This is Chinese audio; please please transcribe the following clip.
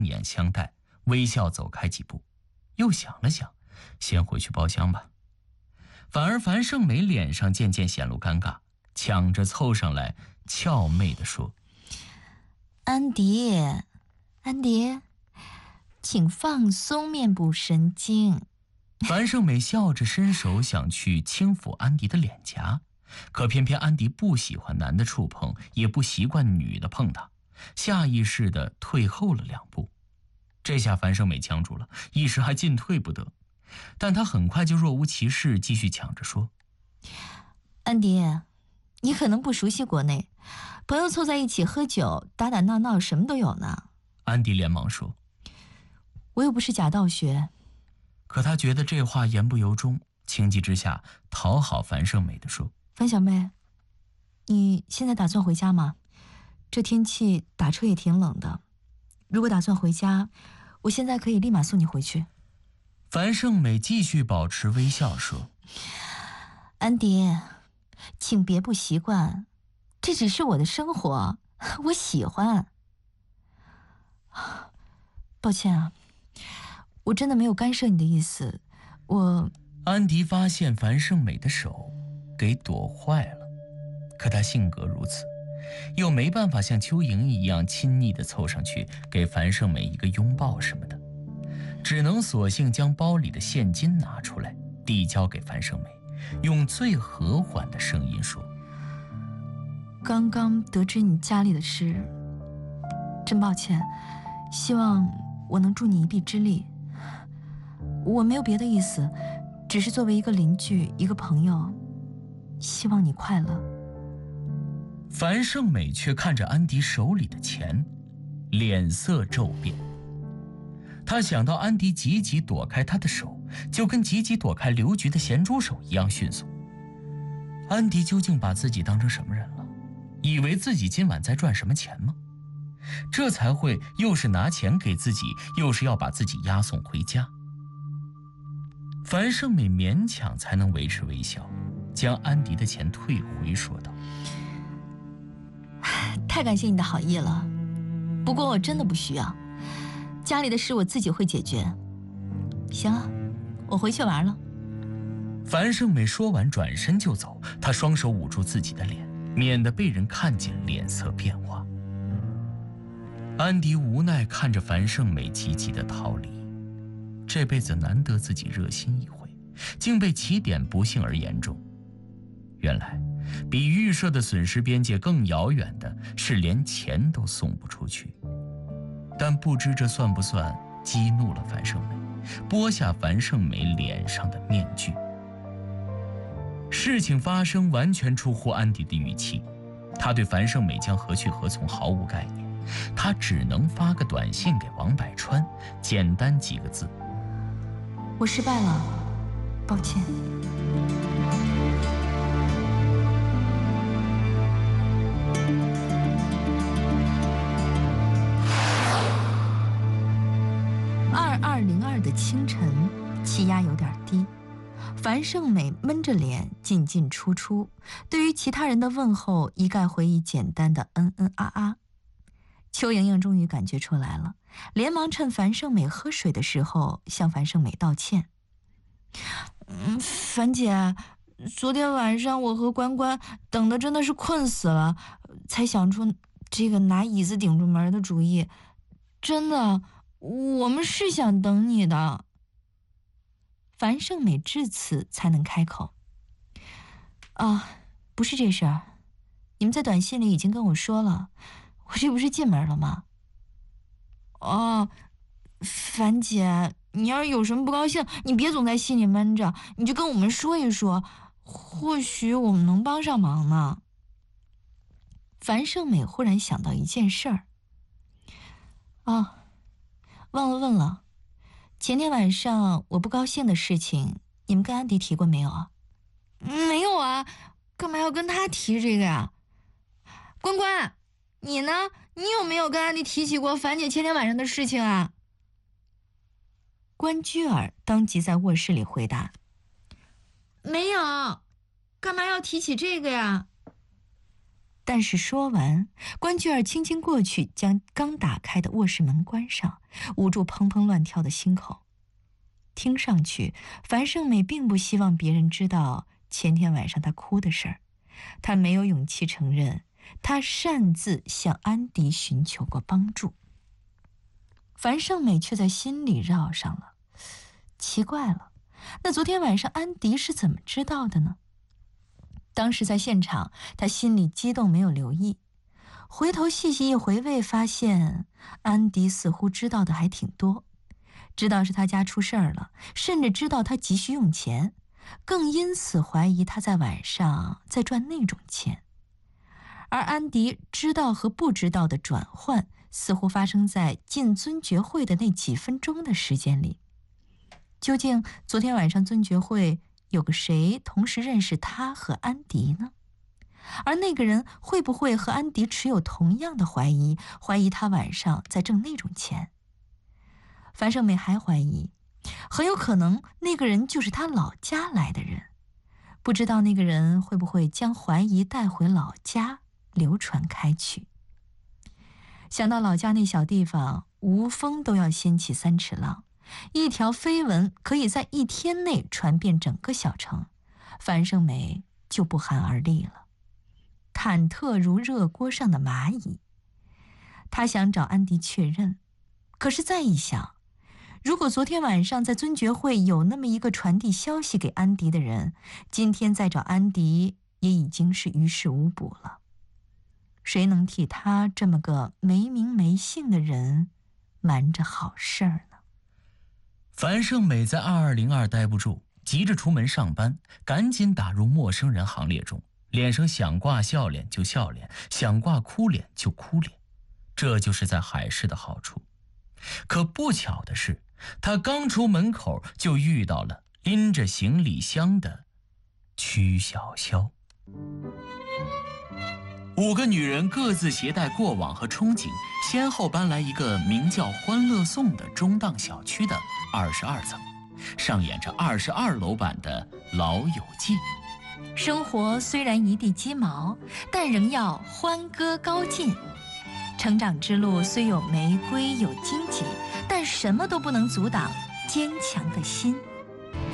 眼相待，微笑走开几步，又想了想，先回去包厢吧。反而樊胜美脸上渐渐显露尴尬，抢着凑上来，俏媚地说：“ 安迪，安迪，请放松面部神经。” 樊胜美笑着伸手想去轻抚安迪的脸颊，可偏偏安迪不喜欢男的触碰，也不习惯女的碰他，下意识地退后了2步。这下樊胜美僵住了，一时还进退不得。但他很快就若无其事，继续抢着说：“ 安迪，你可能不熟悉国内，朋友凑在一起喝酒，打打闹闹，什么都有呢。” 安迪连忙说：“ 我又不是假道学。” 可他觉得这话言不由衷，情急之下讨好樊胜美地说：“ 樊小妹，你现在打算回家吗？这天气打车也挺冷的，如果打算回家，我现在可以立马送你回去。” 樊胜美继续保持微笑说：“ 安迪，请别不习惯，这只是我的生活，我喜欢。抱歉啊，我真的没有干涉你的意思，我……” 安迪发现樊胜美的手给躲坏了，可他性格如此，又没办法像邱莹一样亲昵地凑上去给樊胜美一个拥抱什么的，只能索性将包里的现金拿出来递交给樊胜美，用最和缓的声音说：“ 刚刚得知你家里的事，真抱歉，希望我能助你一臂之力。我没有别的意思，只是作为一个邻居，一个朋友，希望你快乐。” 樊胜美却看着安迪手里的钱，脸色骤变。他想到安迪急急躲开他的手，就跟急急躲开刘局的咸猪手一样迅速。安迪究竟把自己当成什么人了？以为自己今晚在赚什么钱吗？这才会又是拿钱给自己，又是要把自己押送回家。樊胜美勉强才能维持微笑，将安迪的钱退回，说道：“ 太感谢你的好意了，不过我真的不需要，家里的事我自己会解决。行了，我回去玩了。” 樊胜美说完转身就走，她双手捂住自己的脸，免得被人看见脸色变化。安迪无奈看着樊胜美急急地逃离，这辈子难得自己热心一回，竟被起点不幸而言中。原来比预设的损失边界更遥远的是连钱都送不出去。但不知这算不算激怒了樊胜美，剥下樊胜美脸上的面具。事情发生完全出乎安迪的预期，他对樊胜美将何去何从毫无概念，他只能发个短信给王百川，简单几个字：“ 我失败了，抱歉。”2202的清晨，气压有点低。樊胜美闷着脸进进出出，对于其他人的问候一概回以简单的嗯嗯啊啊。邱莹莹终于感觉出来了，连忙趁樊胜美喝水的时候向樊胜美道歉：“樊姐，昨天晚上我和关关等的真的是困死了，才想出这个拿椅子顶住门的主意。真的，我们是想等你的。”樊胜美至此才能开口：“啊，不是这事儿，你们在短信里已经跟我说了，我这不是进门了吗？”“哦，樊姐，你要是有什么不高兴，你别总在心里闷着，你就跟我们说一说，或许我们能帮上忙呢。”樊胜美忽然想到一件事儿：“哦，忘了问了。前天晚上我不高兴的事情，你们跟安迪提过没有啊？”“没有啊，干嘛要跟他提这个呀？”“关关，你呢？你有没有跟安迪提起过樊姐前天晚上的事情啊？”关雎尔当即在卧室里回答：“没有，干嘛要提起这个呀？” 但是说完，关雎儿轻轻过去，将刚打开的卧室门关上，捂住砰砰乱跳的心口。听上去，樊胜美并不希望别人知道前天晚上她哭的事儿。她没有勇气承认，她擅自向安迪寻求过帮助。樊胜美却在心里绕上了，奇怪了，那昨天晚上安迪是怎么知道的呢？当时在现场，他心里激动，没有留意。回头细细一回味，发现安迪似乎知道的还挺多，知道是他家出事儿了，甚至知道他急需用钱，更因此怀疑他在晚上在赚那种钱。而安迪知道和不知道的转换，似乎发生在进尊爵会的那几分钟的时间里。究竟昨天晚上尊爵会有个谁同时认识他和安迪呢？而那个人会不会和安迪持有同样的怀疑，怀疑他晚上在挣那种钱？樊胜美还怀疑，很有可能那个人就是他老家来的人，不知道那个人会不会将怀疑带回老家流传开去。想到老家那小地方，无风都要掀起3尺浪，一条绯闻可以在1天内传遍整个小城，樊胜美就不寒而栗了，忐忑如热锅上的蚂蚁。他想找安迪确认，可是再一想，如果昨天晚上在尊爵会有那么一个传递消息给安迪的人，今天再找安迪也已经是于事无补了。谁能替他这么个没名没姓的人瞒着好事儿呢？ 樊胜美在2202待不住，急着出门上班，赶紧打入陌生人行列中，脸上想挂笑脸就笑脸，想挂哭脸就哭脸，这就是在海市的好处。可不巧的是，他刚出门口就遇到了拎着行李箱的曲筱绡。5个女人各自携带过往和憧憬，先后搬来一个名叫欢乐颂的中档小区的22层，上演着22楼版的《老友记》。 生活虽然一地鸡毛，但仍要欢歌高进。成长之路虽有玫瑰有荆棘，但什么都不能阻挡坚强的心。